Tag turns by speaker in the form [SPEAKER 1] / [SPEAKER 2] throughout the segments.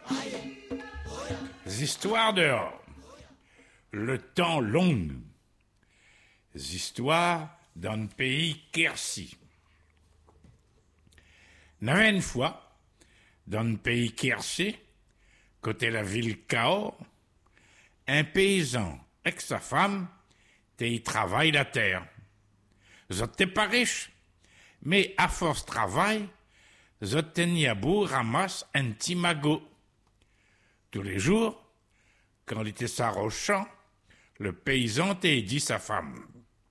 [SPEAKER 1] Histoires dehors. Le temps long. Histoires d'un pays Quercy. N'avait une fois, dans le pays Quercy, côté la ville Cahors, un paysan avec sa femme, y travaille la terre. Zot t'es pas riche, mais à force travail, zot t'es à bout ramasse un petit magot. Tous les jours, quand il était s'arrochant, le paysan t'a dit sa femme: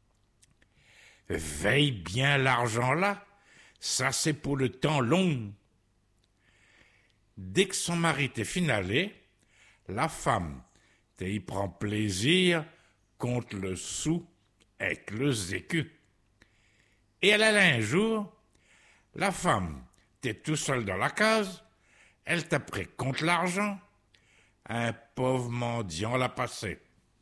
[SPEAKER 1] veille bien l'argent là, ça c'est pour le temps long. Dès que son mari t'est finalé, la femme y prend plaisir contre le sou avec le zécu. Et elle allait un jour, la femme t'es tout seul dans la case, elle t'a pris contre l'argent, un pauvre mendiant l'a passé.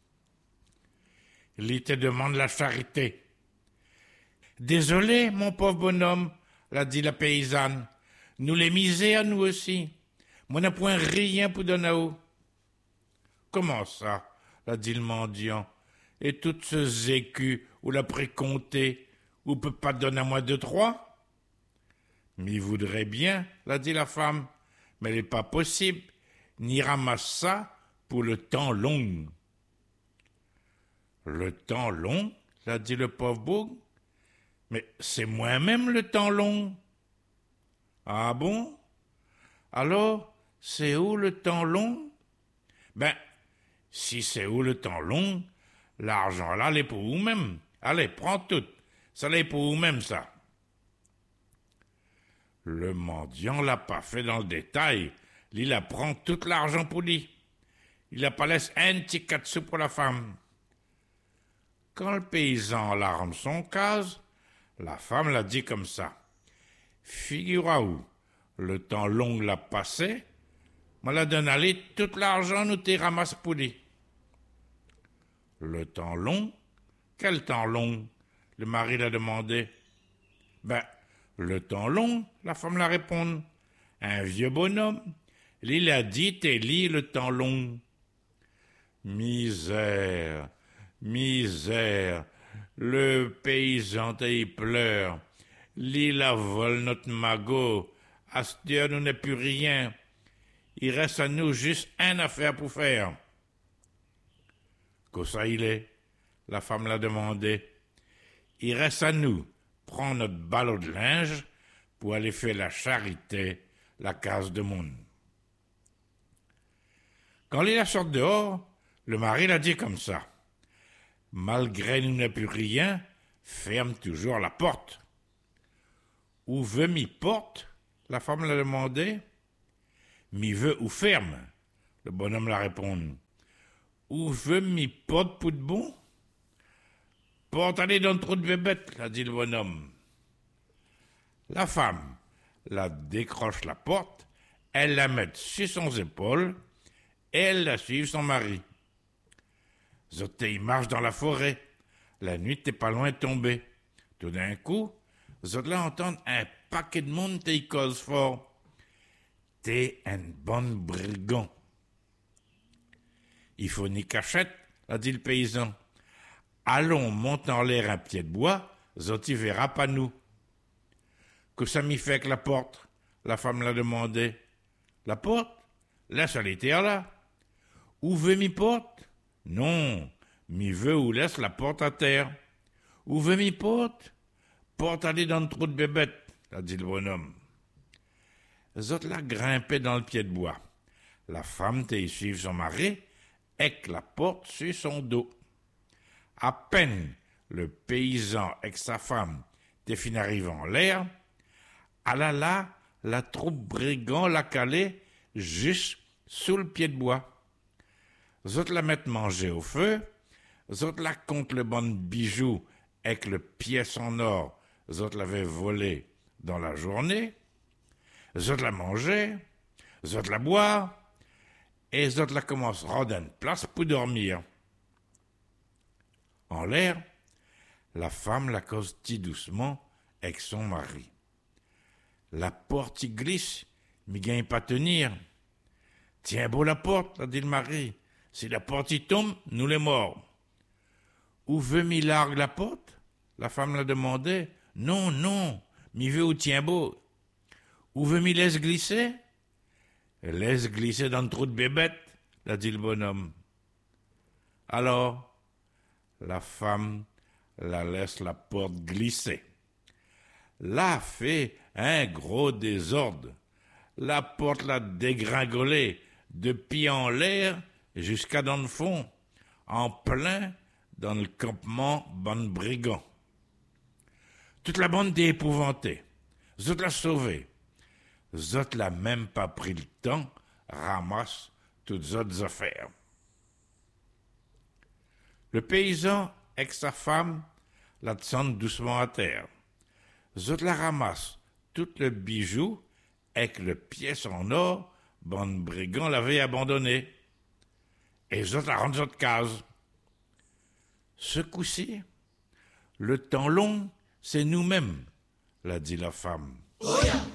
[SPEAKER 1] Il te demande la charité. Désolé, mon pauvre bonhomme, l'a dit la paysanne, nous les misères nous aussi. Moi n'a point rien pour donner à vous. Comment ça, l'a dit le mendiant, et tout ce zécu ou l'a précompté, ou peut pas donner à moi 2-3? M'y voudrait bien, l'a dit la femme, mais il n'est pas possible, ni ramasse ça pour le temps long. Le temps long, l'a dit le pauvre boug, mais c'est moi-même le temps long. Ah bon? Alors, c'est où le temps long? Ben, si c'est où le temps long, l'argent là, l'est pour vous-même. Allez, prends tout. Ça l'est pour vous-même, ça. Le mendiant l'a pas fait dans le détail. Il apprend tout l'argent pour lui. Il a pas laissé un petit 4 sous pour la femme. Quand le paysan larme son case, la femme l'a dit comme ça: figure-vous, le temps long l'a passé, moi la donne aller tout l'argent nous t'es ramasse pour lui. Le temps long? Quel temps long? Le mari l'a demandé. Ben, le temps long, la femme l'a répondu. Un vieux bonhomme, il a dit t'es lit le temps long. Misère, misère, le paysan y pleure. L'île a volé notre magot. À ce dieu nous n'est plus rien. Il reste à nous juste une affaire pour faire. Que ça il est? La femme l'a demandé. Il reste à nous prendre notre ballot de linge pour aller faire la charité, la case de monde. Quand il a sorti dehors, le mari l'a dit comme ça: malgré nous n'a plus rien, ferme toujours la porte. Où veut m'y porte? La femme l'a demandé. M'y veut ou ferme? Le bonhomme l'a répondu. Où veut m'y porte pour de bon? Porte aller dans le trou de bébête, l'a dit le bonhomme. La femme la décroche la porte, elle la met sur son épaule, et elle la suit son mari. Zoté, il marche dans la forêt. La nuit t'es pas loin de tomber. Tout d'un coup, Zot là entend un paquet de monde t'y cause fort. T'es un bon brigand. Il faut ni cachette, a dit le paysan. Allons, monte en l'air un pied de bois, Zot y verra pas nous. Que ça m'y fait avec la porte? La femme l'a demandé. La porte? Laisse à l'éther là. Où veut m'y porte? Non, m'y veut ou laisse la porte à terre. Où veut m'y porte? Porte aller dans le trou de bébête, a dit le bonhomme. Zot là grimpait dans le pied de bois. La femme t'y suivre son mari, avec la porte sur son dos. À peine le paysan avec sa femme t'es fin arrivé en l'air, à la troupe brigand l'a calé juste sous le pied de bois. Zot la mettent manger au feu, zot la compte le bon bijou avec le pièce en or, zot l'avait volé dans la journée, zot la manger, zot la boire, et zot la commence à rendre une place pour dormir. En l'air, la femme la cause petit doucement avec son mari. La porte y glisse, mais gagne pas tenir. Tiens beau la porte, a dit le mari. Si la porte y tombe, nous les morts. Où veut m'y largue la porte? La femme l'a demandé. Non, non, m'y veut où tient beau. Où veut m'y laisse glisser? Laisse glisser dans le trou de bébête, l'a dit le bonhomme. Alors, la femme la laisse la porte glisser. Là fait un gros désordre. La porte l'a dégringolé de pied en l'air jusqu'à dans le fond, en plein dans le campement bande brigands. Toute la bande était épouvantée. Zot l'a sauvé. Zot l'a même pas pris le temps, ramasse toutes zot affaires. Le paysan, avec sa femme, la descendent doucement à terre. Zot la ramasse, tout le bijou, avec le pièce en or, bande brigand l'avait abandonné. Et zot la rentre zot case. Ce coup-ci, le temps long, c'est nous-mêmes, l'a dit la femme. Oh yeah.